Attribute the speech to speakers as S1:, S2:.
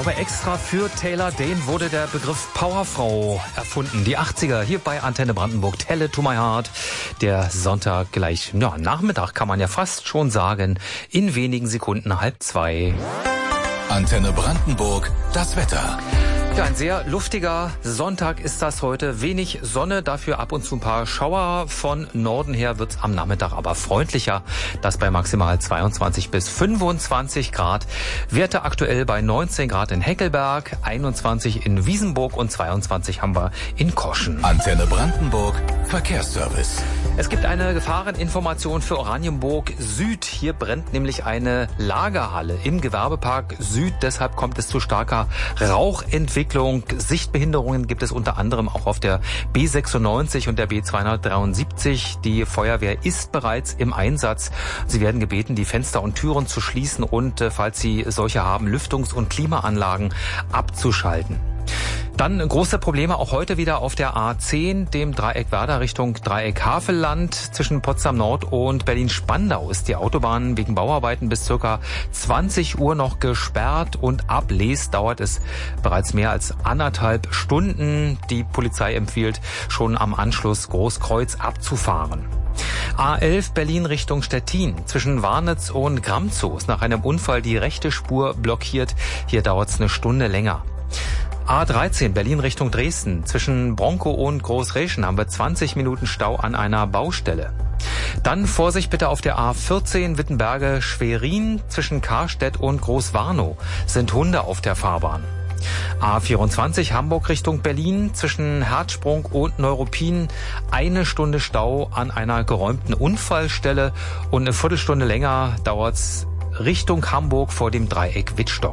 S1: glaube, extra für Taylor Dane wurde der Begriff Powerfrau erfunden. Die 80er hier bei Antenne Brandenburg, Tell It to My Heart. Der Sonntag gleich, Nachmittag kann man ja fast schon sagen, in wenigen Sekunden 1:30.
S2: Antenne Brandenburg, das Wetter.
S1: Ja, ein sehr luftiger Sonntag ist das heute. Wenig Sonne, dafür ab und zu ein paar Schauer. Von Norden her wird's am Nachmittag aber freundlicher. Das bei maximal 22 bis 25 Grad. Werte aktuell bei 19 Grad in Heckelberg, 21 in Wiesenburg und 22 haben wir in Koschen.
S2: Antenne Brandenburg, Verkehrsservice.
S1: Es gibt eine Gefahreninformation für Oranienburg Süd. Hier brennt nämlich eine Lagerhalle im Gewerbepark Süd. Deshalb kommt es zu starker Rauchentwicklung. Sichtbehinderungen gibt es unter anderem auch auf der B96 und der B273. Die Feuerwehr ist bereits im Einsatz. Sie werden gebeten, die Fenster und Türen zu schließen und, falls Sie solche haben, Lüftungs- und Klimaanlagen abzuschalten. Dann große Probleme auch heute wieder auf der A10, dem Dreieck Werder Richtung Dreieck Havelland. Zwischen Potsdam Nord und Berlin-Spandau ist die Autobahn wegen Bauarbeiten bis ca. 20 Uhr noch gesperrt und ab Les dauert es bereits mehr als 1,5 Stunden. Die Polizei empfiehlt, schon am Anschluss Großkreuz abzufahren. A11 Berlin Richtung Stettin. Zwischen Warnitz und Gramzow ist nach einem Unfall die rechte Spur blockiert. Hier dauert es eine Stunde länger. A13 Berlin Richtung Dresden. Zwischen Bronkow und Großreschen haben wir 20 Minuten Stau an einer Baustelle. Dann Vorsicht bitte auf der A14 Wittenberge-Schwerin. Zwischen Karstedt und Großwarnow sind Hunde auf der Fahrbahn. A24 Hamburg Richtung Berlin. Zwischen Herzsprung und Neuruppin 1 Stunde Stau an einer geräumten Unfallstelle. Und eine Viertelstunde länger dauert's Richtung Hamburg vor dem Dreieck Wittstock.